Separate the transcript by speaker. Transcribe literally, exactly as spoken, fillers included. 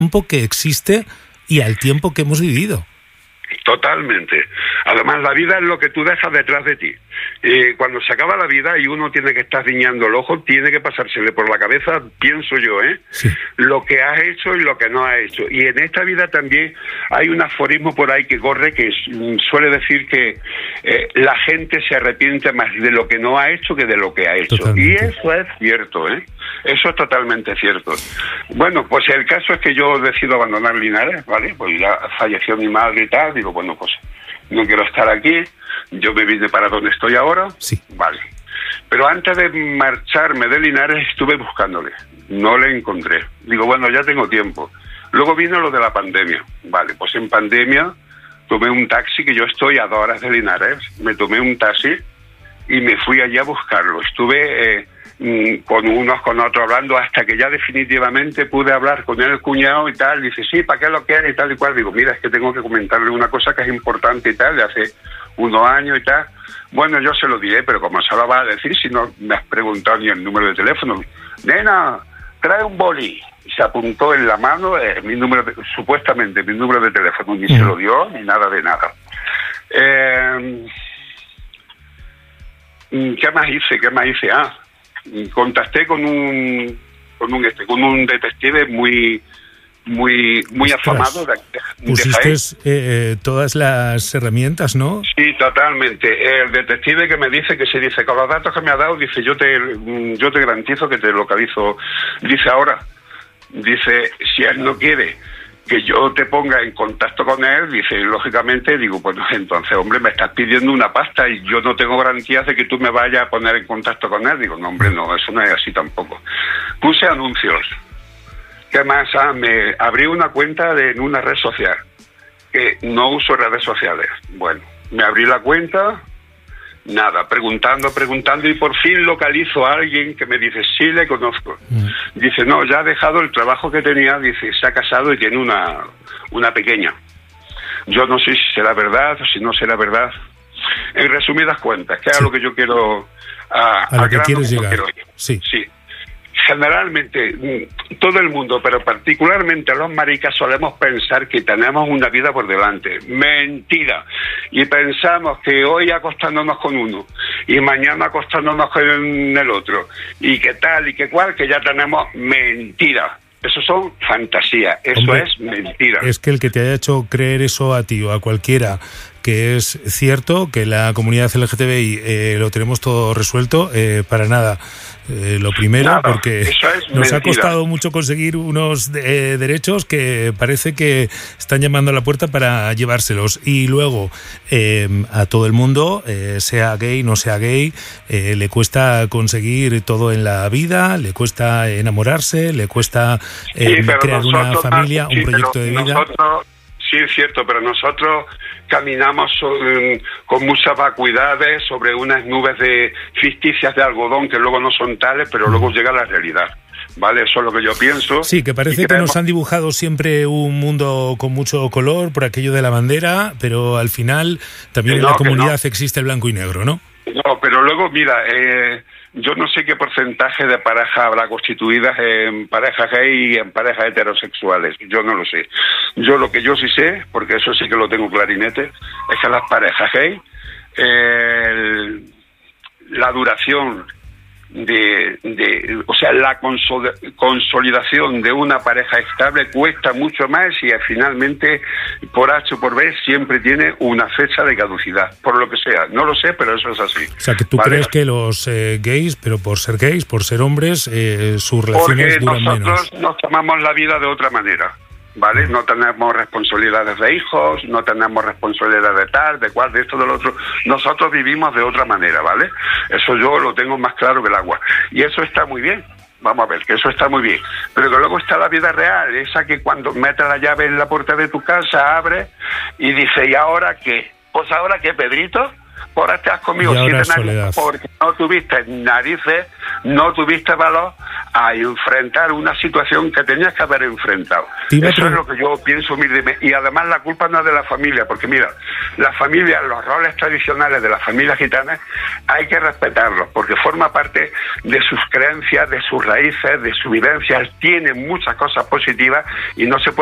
Speaker 1: tiempo que existe y al tiempo que hemos vivido.
Speaker 2: Totalmente. Además, la vida es lo que tú dejas detrás de ti. Eh, cuando se acaba la vida y uno tiene que estar guiñando el ojo, tiene que pasársele por la cabeza, pienso yo, ¿eh?
Speaker 1: Sí.
Speaker 2: Lo que has hecho y lo que no has hecho. Y en esta vida también hay un aforismo por ahí que corre que suele decir que eh, la gente se arrepiente más de lo que no ha hecho que de lo que ha hecho. Totalmente. Y eso es cierto, ¿eh? Eso es totalmente cierto. Bueno, pues el caso es que yo decido abandonar Linares, ¿vale? Pues ya falleció mi madre y tal, digo, bueno, pues no quiero estar aquí, yo me vine para donde estoy ahora,
Speaker 1: sí.
Speaker 2: Vale. Pero antes de marcharme de Linares estuve buscándole, no le encontré. Digo, bueno, ya tengo tiempo. Luego vino lo de la pandemia, vale, pues en pandemia tomé un taxi, que yo estoy a dos horas de Linares, me tomé un taxi y me fui allí a buscarlo. Estuve eh, con unos, con otros hablando, hasta que ya definitivamente pude hablar con el cuñado y tal. Dice, sí, ¿para qué lo quieres? Y tal y cual. Digo, mira, es que tengo que comentarle una cosa que es importante y tal, de hace unos años y tal. Bueno, yo se lo diré, pero como se lo va a decir, si no me has preguntado ni el número de teléfono. Nena, trae un boli. Y se apuntó en la mano eh, mi número, de, supuestamente mi número de teléfono, ni mm. se lo dio, ni nada de nada. Eh, ¿Qué más hice? ¿Qué más hice? Ah, contacté con un con un este con un detective muy muy muy Ostras. afamado de, de,
Speaker 1: Pusiste
Speaker 2: de
Speaker 1: eh, eh, todas las herramientas, ¿no?
Speaker 2: Sí, totalmente. El detective que me dice que se dice con los datos que me ha dado, dice yo te yo te garantizo que te localizo. Dice ahora, dice si él no quiere que yo te ponga en contacto con él, dice, lógicamente, digo, bueno, entonces, hombre, me estás pidiendo una pasta y yo no tengo garantías de que tú me vayas a poner en contacto con él. Digo, no, hombre, no, eso no es así tampoco. Puse anuncios. ¿Qué más? Ah, me abrí una cuenta de, en una red social, que no uso redes sociales. Bueno, me abrí la cuenta, nada, preguntando, preguntando, y por fin localizo a alguien que me dice, sí, le conozco. Mm. Dice, no, ya ha dejado el trabajo que tenía, dice, se ha casado y tiene una, una pequeña. Yo no sé si será verdad o si no será verdad. En resumidas cuentas, que es
Speaker 1: sí.
Speaker 2: a lo que yo quiero... A,
Speaker 1: a lo que quieres llegar. Sí.
Speaker 2: Sí. Generalmente, todo el mundo, pero particularmente los maricas, solemos pensar que tenemos una vida por delante. Mentira. Y pensamos que hoy acostándonos con uno y mañana acostándonos con el otro y que tal y que cual, que ya tenemos. Mentira. Eso son fantasías. Eso Hombre, es mentira.
Speaker 1: Es que el que te haya hecho creer eso a ti o a cualquiera, que es cierto que la comunidad L G T B I eh, lo tenemos todo resuelto, eh, para nada. Eh, lo primero, nada, porque nos mentira. Ha costado mucho conseguir unos eh, derechos que parece que están llamando a la puerta para llevárselos. Y luego, eh, a todo el mundo, eh, sea gay, no sea gay, eh, le cuesta conseguir todo en la vida, le cuesta enamorarse, le cuesta eh, sí, crear una familia, sí, un proyecto de vida.
Speaker 2: Nosotros, sí, es cierto, pero nosotros caminamos sobre, con muchas vacuidades sobre unas nubes de ficticias de algodón que luego no son tales, pero luego llega la realidad, ¿vale? Eso es lo que yo pienso.
Speaker 1: Sí, que parece que creemos... nos han dibujado siempre un mundo con mucho color por aquello de la bandera, pero al final también no, en la comunidad no. existe el blanco y negro, ¿no?
Speaker 2: No, pero luego, mira, eh, yo no sé qué porcentaje de parejas habrá constituidas en parejas gay y en parejas heterosexuales. Yo no lo sé. Yo lo que yo sí sé, porque eso sí que lo tengo clarinete, es que las parejas gay, eh, la duración de, de, o sea, la consol- consolidación de una pareja estable cuesta mucho más y finalmente, por H o por B, siempre tiene una fecha de caducidad, por lo que sea. No lo sé, pero eso es así.
Speaker 1: O sea, que tú ¿vale? crees que los eh, gays, pero por ser gays, por ser hombres, eh, sus relaciones
Speaker 2: Porque
Speaker 1: duran menos.
Speaker 2: Nosotros nos tomamos la vida de otra manera, ¿vale? No tenemos responsabilidades de hijos, no tenemos responsabilidades de tal, de cual, de esto, del otro. Nosotros vivimos de otra manera, ¿vale? Eso yo lo tengo más claro que el agua. Y eso está muy bien. Vamos a ver, que eso está muy bien. Pero que luego está la vida real, esa que cuando metes la llave en la puerta de tu casa, abre y dice, ¿y ahora qué? Pues ahora qué, Pedrito, por estar conmigo siete años, porque no tuviste narices, no tuviste valor a enfrentar una situación que tenías que haber enfrentado. Eso es lo que yo pienso humildemente. Y además la culpa no es de la familia, porque mira, la familia, los roles tradicionales de las familias gitanas hay que respetarlos, porque forma parte de sus creencias, de sus raíces, de su vivencia, tienen muchas cosas positivas y no se puede